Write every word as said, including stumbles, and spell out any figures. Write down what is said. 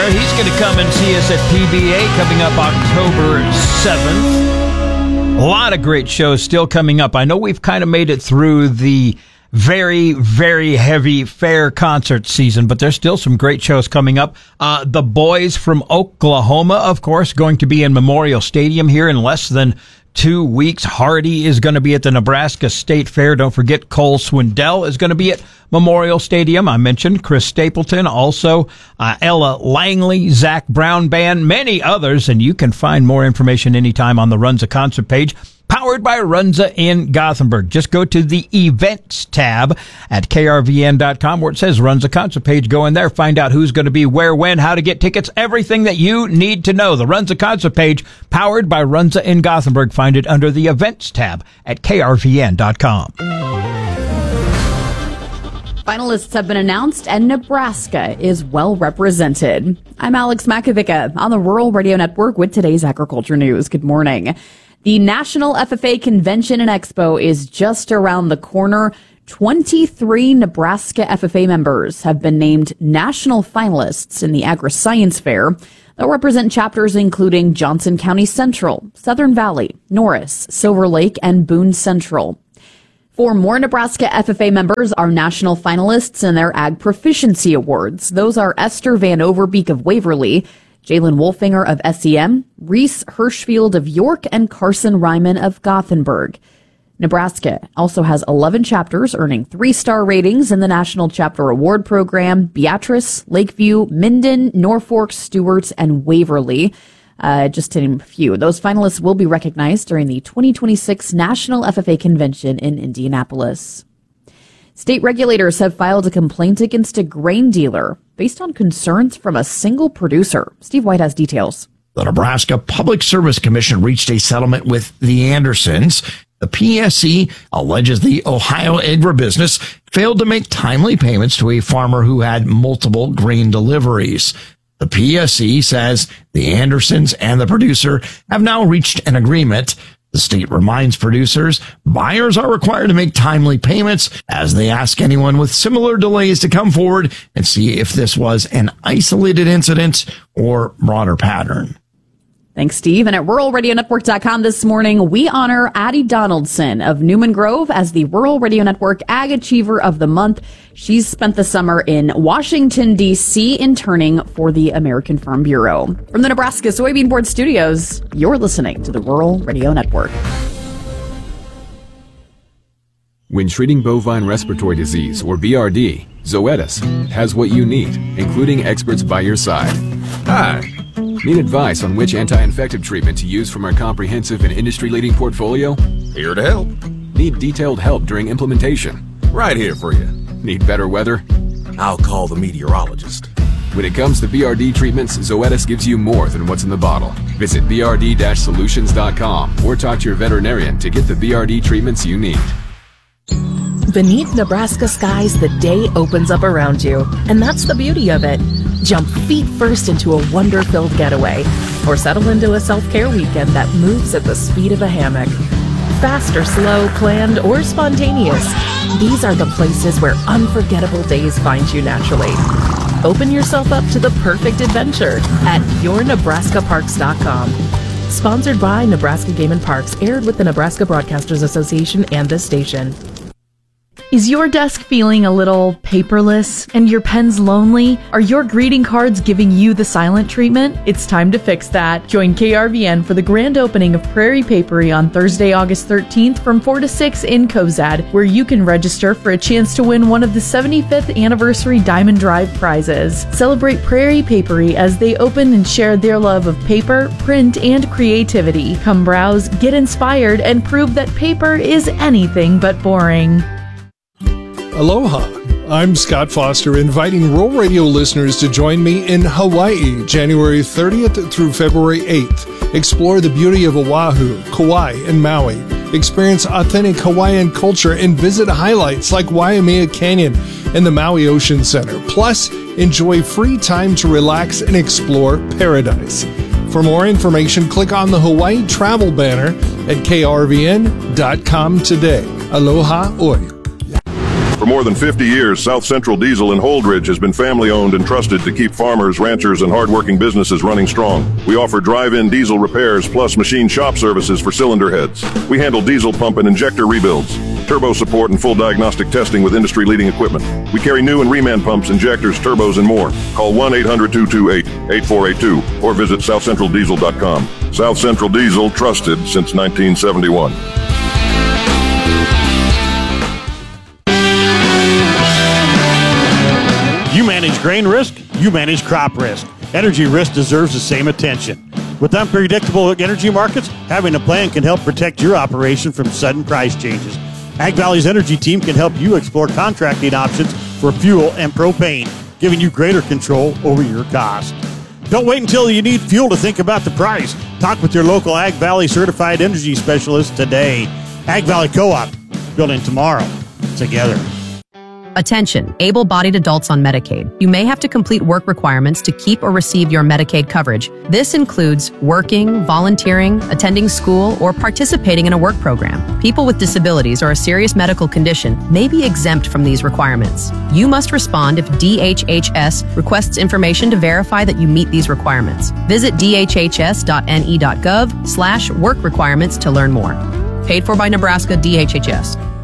He's going to come and see us at P B A coming up October seventh. A lot of great shows still coming up. I know we've kind of made it through the very, very heavy fair concert season, but there's still some great shows coming up. Uh, the Boys from Oklahoma, of course, going to be in Memorial Stadium here in less than two weeks. Hardy is going to be at the Nebraska State Fair. Don't forget Cole Swindell is going to be at Memorial Stadium. I mentioned Chris Stapleton, also uh, Ella Langley, Zach Brown Band, many others, and you can find more information anytime on the Runza concert page. Powered by Runza in Gothenburg. Just go to the events tab at K R V N dot com where it says Runza concert page. Go in there, find out who's going to be where, when, how to get tickets, everything that you need to know. The Runza concert page, powered by Runza in Gothenburg. Find it under the events tab at K R V N dot com. Finalists have been announced and Nebraska is well represented. I'm Alex Makovica on the Rural Radio Network with today's agriculture news. Good morning. The National F F A Convention and Expo is just around the corner. twenty-three Nebraska F F A members have been named national finalists in the Agri-Science Fair. They'll represent chapters including Johnson County Central, Southern Valley, Norris, Silver Lake, and Boone Central. Four more Nebraska F F A members are national finalists in their Ag Proficiency Awards. Those are Esther Van Overbeek of Waverly, Jalen Wolfinger of S E M, Reese Hirschfield of York, and Carson Ryman of Gothenburg. Nebraska also has eleven chapters earning three-star ratings in the National Chapter Award Program: Beatrice, Lakeview, Minden, Norfolk, Stewart, and Waverly. Uh, just to name a few. Those finalists will be recognized during the twenty twenty-six National F F A Convention in Indianapolis. State regulators have filed a complaint against a grain dealer based on concerns from a single producer. Steve White has details. The Nebraska Public Service Commission reached a settlement with the Andersons. The P S C alleges the Ohio agribusiness failed to make timely payments to a farmer who had multiple grain deliveries. The P S C says the Andersons and the producer have now reached an agreement. The state reminds producers buyers are required to make timely payments as they ask anyone with similar delays to come forward and see if this was an isolated incident or broader pattern. Thanks, Steve. And at rural radio network dot com this morning, we honor Addie Donaldson of Newman Grove as the Rural Radio Network Ag Achiever of the Month. She's spent the summer in Washington, D C interning for the American Farm Bureau. From the Nebraska Soybean Board Studios, you're listening to the Rural Radio Network. When treating bovine respiratory disease, or B R D, Zoetis has what you need, including experts by your side. Hi. Need advice on which anti-infective treatment to use from our comprehensive and industry-leading portfolio? Here to help. Need detailed help during implementation? Right here for you. Need better weather? I'll call the meteorologist. When it comes to B R D treatments, Zoetis gives you more than what's in the bottle. Visit B R D solutions dot com or talk to your veterinarian to get the B R D treatments you need. Beneath Nebraska skies, the day opens up around you, and that's the beauty of it. Jump feet first into a wonder-filled getaway, or settle into a self-care weekend that moves at the speed of a hammock. Fast or slow, planned or spontaneous, these are the places where unforgettable days find you naturally. Open yourself up to the perfect adventure at your nebraska parks dot com. Sponsored by Nebraska Game and Parks, aired with the Nebraska Broadcasters Association and this station. Is your desk feeling a little paperless and your pens lonely? Are your greeting cards giving you the silent treatment? It's time to fix that. Join K R V N for the grand opening of Prairie Papery on Thursday, August thirteenth from four to six in Cozad, where you can register for a chance to win one of the seventy-fifth anniversary Diamond Drive prizes. Celebrate Prairie Papery as they open and share their love of paper, print, and creativity. Come browse, get inspired, and prove that paper is anything but boring. Aloha, I'm Scott Foster, inviting Rural Radio listeners to join me in Hawaii, January thirtieth through February eighth. Explore the beauty of Oahu, Kauai, and Maui. Experience authentic Hawaiian culture and visit highlights like Waimea Canyon and the Maui Ocean Center. Plus, enjoy free time to relax and explore paradise. For more information, click on the Hawaii travel banner at K R V N dot com today. Aloha oi. For more than fifty years, South Central Diesel in Holdridge has been family-owned and trusted to keep farmers, ranchers, and hard-working businesses running strong. We offer drive-in diesel repairs plus machine shop services for cylinder heads. We handle diesel pump and injector rebuilds, turbo support, and full diagnostic testing with industry-leading equipment. We carry new and reman pumps, injectors, turbos, and more. Call one eight hundred two two eight eight four eight two or visit south central diesel dot com. South Central Diesel, trusted since nineteen seventy-one. You manage grain risk, you manage crop risk. Energy risk deserves the same attention. With unpredictable energy markets, having a plan can help protect your operation from sudden price changes. Ag Valley's energy team can help you explore contracting options for fuel and propane, giving you greater control over your cost. Don't wait until you need fuel to think about the price. Talk with your local Ag Valley certified energy specialist today. Ag Valley Co-op, building tomorrow together. Attention, able-bodied adults on Medicaid. You may have to complete work requirements to keep or receive your Medicaid coverage. This includes working, volunteering, attending school, or participating in a work program. People with disabilities or a serious medical condition may be exempt from these requirements. You must respond if D H H S requests information to verify that you meet these requirements. Visit d h h s dot n e dot gov slash work requirements to learn more. Paid for by Nebraska D H H S.